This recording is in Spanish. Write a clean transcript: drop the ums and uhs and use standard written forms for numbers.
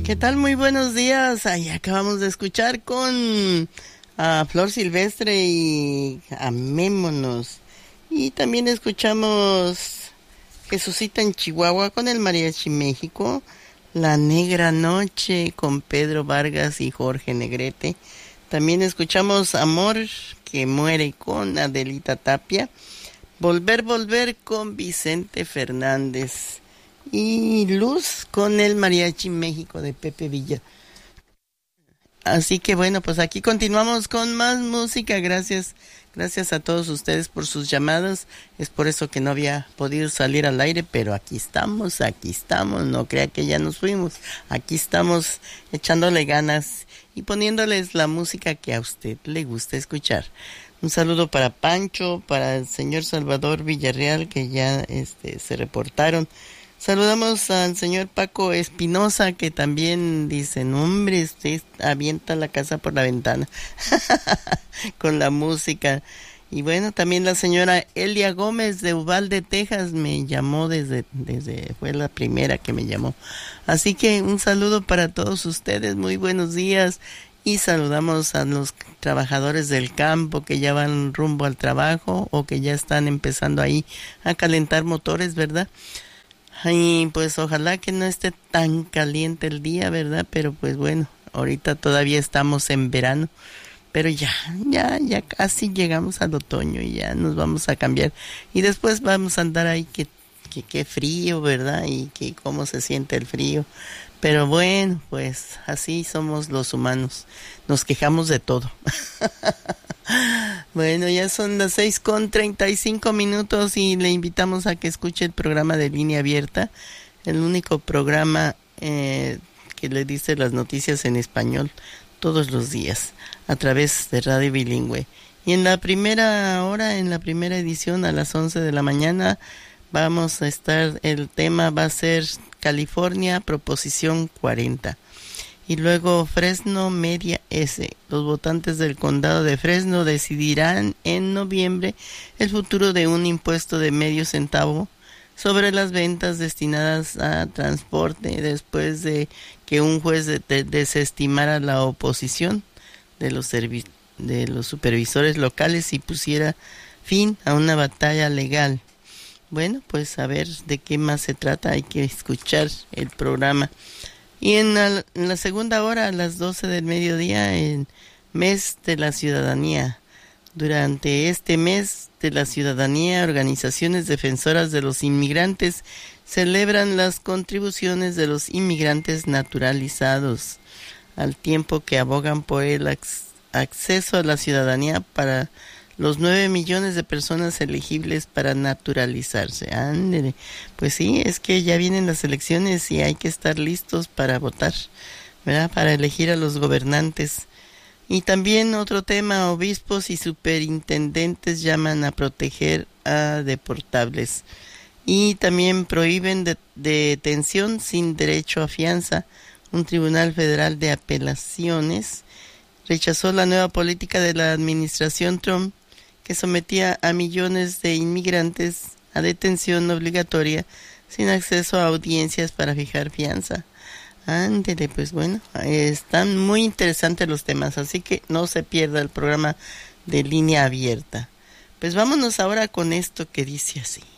¿Qué tal? Muy buenos días. Ahí acabamos de escuchar con Flor Silvestre y Amémonos. Y también escuchamos Jesucita en Chihuahua con el Mariachi México, La Negra Noche con Pedro Vargas y Jorge Negrete. También escuchamos Amor que Muere con Adelita Tapia, Volver, Volver con Vicente Fernández y Luz con el Mariachi México de Pepe Villa. Así que bueno, pues aquí continuamos con más música. Gracias a todos ustedes por sus llamadas. Es por eso que no había podido salir al aire, pero aquí estamos, no crea que ya nos fuimos. Aquí estamos echándole ganas y poniéndoles la música que a usted le gusta escuchar. Un saludo para Pancho, para el señor Salvador Villarreal, que ya se reportaron. Saludamos al señor Paco Espinosa, que también dice, no, hombre, usted avienta la casa por la ventana con la música. Y bueno, también la señora Elia Gómez de Uvalde, Texas, me llamó fue la primera que me llamó. Así que un saludo para todos ustedes, muy buenos días. Y saludamos a los trabajadores del campo que ya van rumbo al trabajo o que ya están empezando ahí a calentar motores, ¿verdad? Y pues ojalá que no esté tan caliente el día, ¿verdad? Pero pues bueno, ahorita todavía estamos en verano, pero ya casi llegamos al otoño y ya nos vamos a cambiar. Y después vamos a andar ahí que frío, ¿verdad? Y que cómo se siente el frío. Pero bueno, pues así somos los humanos, nos quejamos de todo. Bueno, ya son las 6:35 y le invitamos a que escuche el programa de Línea Abierta, el único programa que le dice las noticias en español todos los días a través de Radio Bilingüe. Y en la primera hora, en la primera edición a las 11 de la mañana, el tema va a ser California, Proposición 40. Y luego Fresno Media S. Los votantes del condado de Fresno decidirán en noviembre el futuro de un impuesto de medio centavo sobre las ventas destinadas a transporte después de que un juez desestimara la oposición de los supervisores locales y pusiera fin a una batalla legal. Bueno, pues a ver de qué más se trata, hay que escuchar el programa. Y en la segunda hora, a las 12 del mediodía, el Mes de la Ciudadanía. Durante este Mes de la Ciudadanía, organizaciones defensoras de los inmigrantes celebran las contribuciones de los inmigrantes naturalizados, al tiempo que abogan por el acceso a la ciudadanía para los 9 millones de personas elegibles para naturalizarse. Ándele. Pues sí, es que ya vienen las elecciones y hay que estar listos para votar, ¿verdad? Para elegir a los gobernantes. Y también otro tema, obispos y superintendentes llaman a proteger a deportables. Y también prohíben detención sin derecho a fianza. Un tribunal federal de apelaciones rechazó la nueva política de la administración Trump, que sometía a millones de inmigrantes a detención obligatoria sin acceso a audiencias para fijar fianza. Ándele, pues bueno, están muy interesantes los temas, así que no se pierda el programa de Línea Abierta. Pues vámonos ahora con esto que dice así.